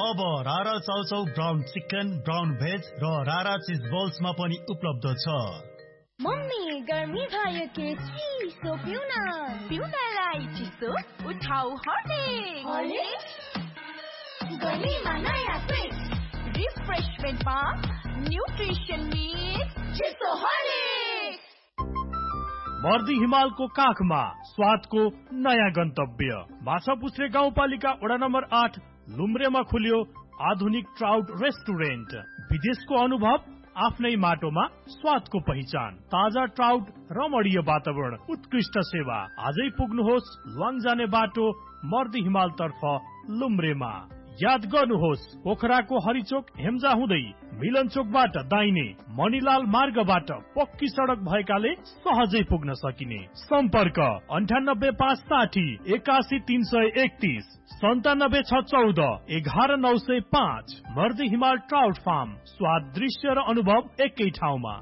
अब रारा chow chow brown chicken, brown veg र रारा चिज बल्समा पनि उपलब्ध छ। मम्मी गर्मी भयो के चिसो पिउन, पिउनलाई चिसो उठाउ हर्लिक्स। गर्मीमा नयाँ स्विच, रिफ्रेशमेन्टमा न्युट्रिसन मिक्स चिसो हर्लिक्स। मर्दी हिमालको काखमा स्वादको नयाँ गन्तव्य माछापुच्छ्रे गाउँपालिका वडा नम्बर 8 लुम्रेमा खुल्यो आधुनिक ट्राउट रेस्टुरेन्ट। विदेशको अनुभव आफ्नै माटोमा स्वादको पहिचान, ताजा ट्राउट, रमणीय वातावरण, उत्कृष्ट सेवा। आजै पुग्नुहोस् लङ जाने बाटो मर्दी हिमाल तर्फ लुम्रेमा। याद गर्नुहोस् पोखराको हरिचोक हेम्जा हुँदै मिलन चोकबाट दाहिने मणिलाल मार्गबाट पक्की सडक भएकाले सहजै पुग्न सकिने। सम्पर्क 9856 81331 97614 11905। मर्दी हिमाल ट्राउट फार्म, स्वाद, दृश्य र अनुभव एकै ठाउँमा।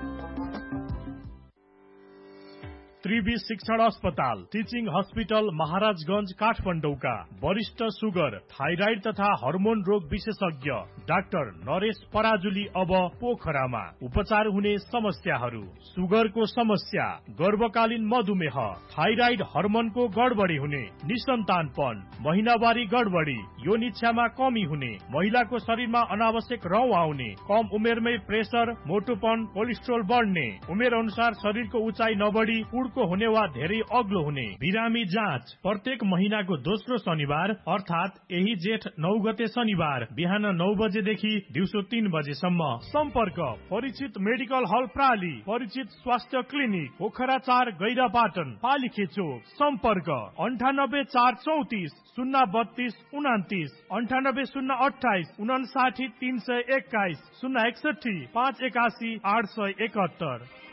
त्रिवी शिक्षण अस्पताल, टिचिङ हस्पिटल, महाराजगंज, काठमाडौँका वरिष्ठ सुगर, थाइराइड तथा हर्मोन रोग विशेषज्ञ डाक्टर नरेश पराजुली अब पोखरामा। उपचार हुने समस्याहरू: सुगरको समस्या, गर्भकालीन मधुमेह, थाइराइड हर्मोनको गडबडी हुने, निसन्तानपन, महिनावारी गडबडी, योनि इच्छामा कमी हुने, महिलाको शरीरमा अनावश्यक रौँ आउने, कम उमेरमै प्रेसर, मोटोपन, कोलेस्ट्रोल बढ्ने, उमेर अनुसार शरीरको उचाइ नबढी पुड्को हुने वा धेरै अग्लो हुने। बिरामी जाँच प्रत्येक महिनाको दोस्रो शनिबार अर्थात यही जेठ 9 गते शनिबार बिहान 9 बजेदेखि दिउँसो 3 बजेसम्म। सम्पर्क परिचित मेडिकल हल प्राली, परिचित स्वास्थ्य क्लिनिक पोखरा 4 गैरापाटन पालिखे चोक। सम्पर्क 98434 032 29, 98028 59321, 061 581 871।